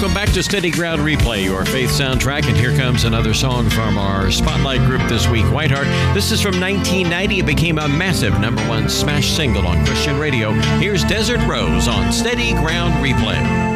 Welcome back to Steady Ground Replay, your faith soundtrack. And here comes another song from our Spotlight group this week, Whiteheart. This is from 1990. It became a massive #1 smash single on Christian radio. Here's Desert Rose on Steady Ground Replay.